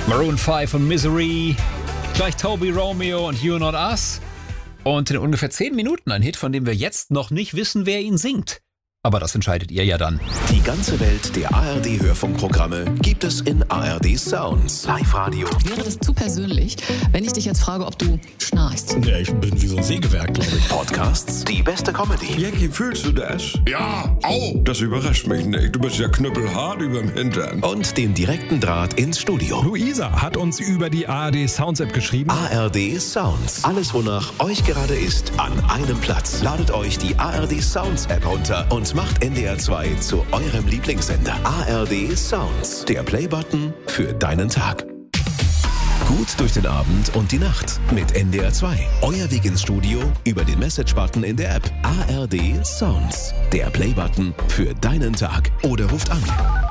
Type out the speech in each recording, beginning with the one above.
Maroon 5 und Misery. Gleich Toby Romeo und You Not Us. Und in ungefähr 10 Minuten ein Hit, von dem wir jetzt noch nicht wissen, wer ihn singt. Aber das entscheidet ihr ja dann. Die ganze Welt der ARD-Hörfunkprogramme gibt es in ARD Sounds. Live-Radio. Wäre das zu persönlich, wenn ich dich jetzt frage, ob du schnarchst? Ja, ich bin wie so ein Sägewerk, glaube ich. Podcasts, die beste Comedy. Jackie, fühlst du das? Ja, au! Das überrascht mich nicht. Du bist ja knüppelhart überm Hintern. Und den direkten Draht ins Studio. Luisa hat uns über die ARD Sounds App geschrieben. ARD Sounds. Alles, wonach euch gerade ist, an einem Platz. Ladet euch die ARD Sounds App runter und macht NDR 2 zu eurem Lieblingssender. ARD Sounds. Der Playbutton für deinen Tag. Gut durch den Abend und die Nacht mit NDR 2. Euer Weg ins Studio über den Message-Button in der App. ARD Sounds. Der Playbutton für deinen Tag. Oder ruft an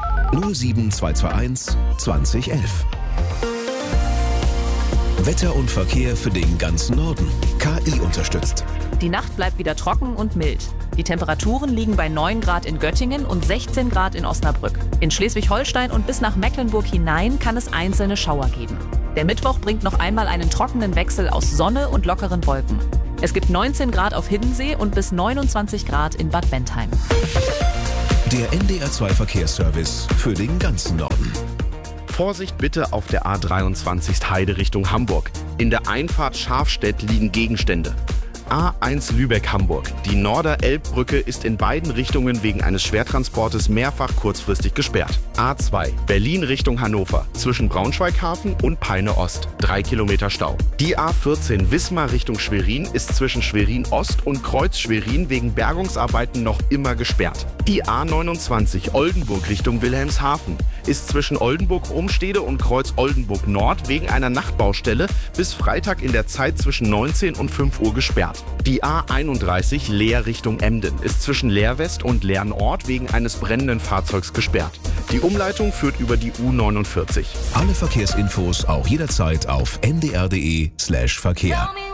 07221 2011. Wetter und Verkehr für den ganzen Norden. KI unterstützt. Die Nacht bleibt wieder trocken und mild. Die Temperaturen liegen bei 9 Grad in Göttingen und 16 Grad in Osnabrück. In Schleswig-Holstein und bis nach Mecklenburg hinein kann es einzelne Schauer geben. Der Mittwoch bringt noch einmal einen trockenen Wechsel aus Sonne und lockeren Wolken. Es gibt 19 Grad auf Hiddensee und bis 29 Grad in Bad Bentheim. Der NDR 2 Verkehrsservice für den ganzen Norden. Vorsicht bitte auf der A23 Heide Richtung Hamburg. In der Einfahrt Scharfstedt liegen Gegenstände. A1 Lübeck-Hamburg. Die Norder-Elbbrücke ist in beiden Richtungen wegen eines Schwertransportes mehrfach kurzfristig gesperrt. A2 Berlin Richtung Hannover. Zwischen Braunschweig-Hafen und Peine-Ost. 3 Kilometer Stau. Die A14 Wismar Richtung Schwerin ist zwischen Schwerin-Ost und Kreuz-Schwerin wegen Bergungsarbeiten noch immer gesperrt. Die A29 Oldenburg Richtung Wilhelmshaven ist zwischen Oldenburg-Umstede und Kreuz-Oldenburg-Nord wegen einer Nachtbaustelle bis Freitag in der Zeit zwischen 19 und 5 Uhr gesperrt. Die A31 Leer Richtung Emden ist zwischen Leer-West und Leer-Nord wegen eines brennenden Fahrzeugs gesperrt. Die Umleitung führt über die U49. Alle Verkehrsinfos auch jederzeit auf ndr.de/Verkehr.